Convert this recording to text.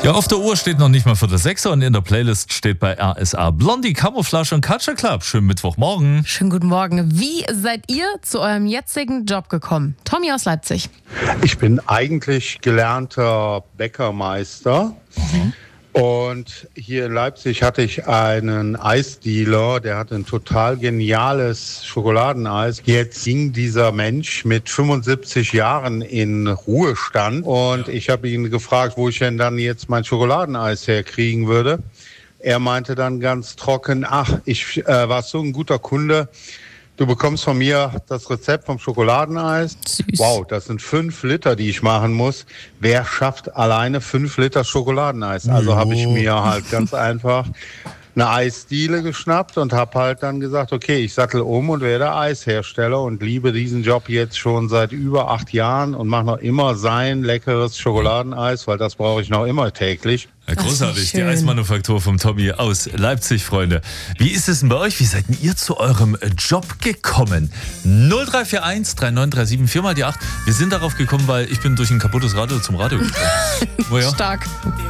Ja, auf der Uhr steht noch nicht mal für das 6 und in der Playlist steht bei RSA Blondie, Camouflage und Culture Club. Schönen Mittwochmorgen. Schönen guten Morgen. Wie seid ihr zu eurem jetzigen Job gekommen? Tommy aus Leipzig. Ich bin eigentlich gelernter Bäckermeister. Und hier in Leipzig hatte ich einen Eisdealer, der hatte ein total geniales Schokoladeneis. Jetzt ging dieser Mensch mit 75 Jahren in Ruhestand und ich habe ihn gefragt, wo ich denn dann jetzt mein Schokoladeneis herkriegen würde. Er meinte dann ganz trocken, ich war so ein guter Kunde. Du bekommst von mir das Rezept vom Schokoladeneis. Süß. Wow, das sind 5 Liter, die ich machen muss. Wer schafft alleine 5 Liter Schokoladeneis? Also habe ich mir halt ganz einfach eine Eisdiele geschnappt und habe halt dann gesagt, okay, ich sattel um und werde Eishersteller und liebe diesen Job jetzt schon seit über 8 Jahren und mache noch immer sein leckeres Schokoladeneis, weil das brauche ich noch immer täglich. Ja, großartig, Ach, wie die schön. Eismanufaktur vom Tommy aus Leipzig, Freunde. Wie ist es denn bei euch? Wie seid denn ihr zu eurem Job gekommen? 0341 3937 4 mal die 8. Wir sind darauf gekommen, weil ich bin durch ein kaputtes Radio zum Radio gekommen. Oh ja. Stark.